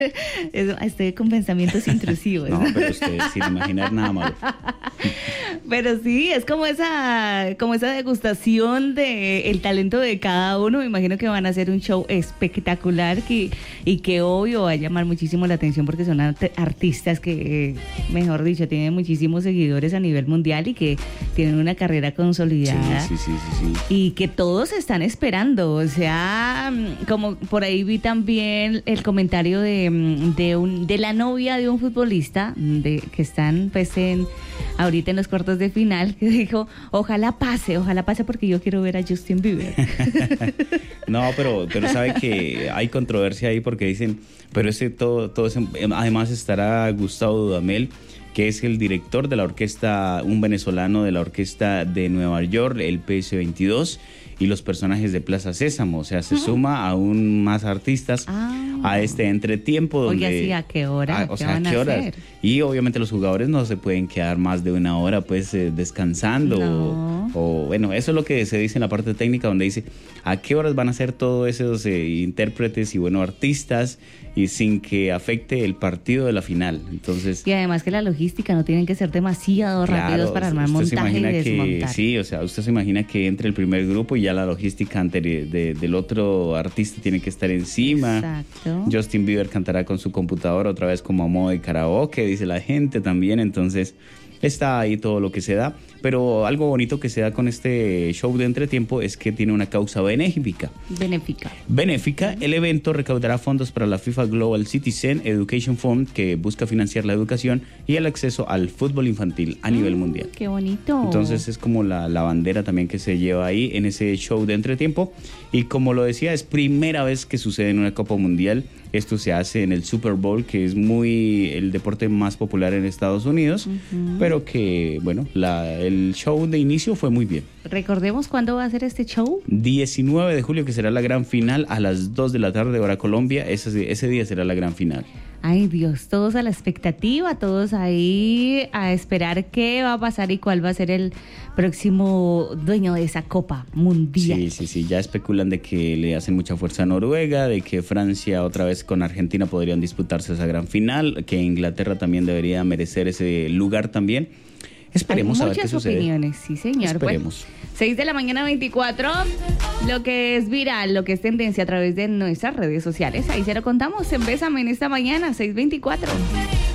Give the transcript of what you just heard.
Estoy con pensamientos intrusivos. No, pero usted sin imaginar nada malo. Pero sí, es como esa degustación de el talento de cada uno. Me imagino que van a hacer un show espectacular y que obvio va a llamar muchísimo la atención porque son artistas que, mejor dicho, tienen muchísimos seguidores a nivel mundial y que tienen una carrera consolidada. Sí. Y que todos están esperando. O sea, como por ahí vi también el comentario de la novia de un futbolista que están pues ahorita en los cuartos de final, que dijo, ojalá pase porque yo quiero ver a Justin Bieber. No, pero sabe que hay controversia ahí porque dicen, pero todo ese, además estará Gustavo Dudamel, que es el director de la orquesta, un venezolano de la orquesta de Nueva York, el PS22, y los personajes de Plaza Sésamo, o sea, se suma aún más artistas a este entretiempo. Oye, ¿sí a qué hora? O sea, ¿a qué horas? Hacer? Y obviamente los jugadores no se pueden quedar más de una hora pues descansando. No. O bueno, eso es lo que se dice en la parte técnica, donde dice a qué horas van a ser todos esos intérpretes y bueno, artistas, y sin que afecte el partido de la final. Entonces, y además que la logística no tienen que ser demasiado rápidos para armar montaje y desmontar. Sí, o sea, usted se imagina que entre el primer grupo y ya la logística del otro artista tiene que estar encima. Exacto. Justin Bieber cantará con su computadora otra vez como a modo de karaoke, dice la gente también. Entonces está ahí todo lo que se da, pero algo bonito que se da con este show de entretiempo es que tiene una causa benéfica. Benéfica, el evento recaudará fondos para la FIFA Global Citizen Education Fund, que busca financiar la educación y el acceso al fútbol infantil a nivel mundial. ¡Qué bonito! Entonces es como la bandera también que se lleva ahí en ese show de entretiempo, y como lo decía, es primera vez que sucede en una Copa Mundial. Esto se hace en el Super Bowl, que es el deporte más popular en Estados Unidos, pero que, bueno, el show de inicio fue muy bien. Recordemos cuándo va a ser este show. 19 de julio, que será la gran final a las 2 de la tarde, hora Colombia. Ese día será la gran final. Ay, Dios, todos a la expectativa, todos ahí a esperar qué va a pasar y cuál va a ser el próximo dueño de esa Copa Mundial. Sí, ya especulan de que le hacen mucha fuerza a Noruega, de que Francia otra vez con Argentina podrían disputarse esa gran final, que Inglaterra también debería merecer ese lugar también. Esperemos a ver qué sucede. Muchas opiniones, sí señor. Esperemos. Bueno, 6 de la mañana 24, lo que es viral, lo que es tendencia a través de nuestras redes sociales. Ahí se lo contamos en Bésame en esta mañana, 6:24.